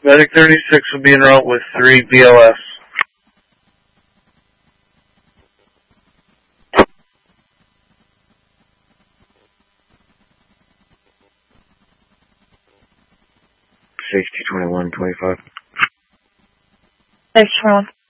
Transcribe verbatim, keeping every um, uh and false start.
Medic thirty-six will be en route with three B L S. Safety twenty-one twenty-five. Safety twenty-one.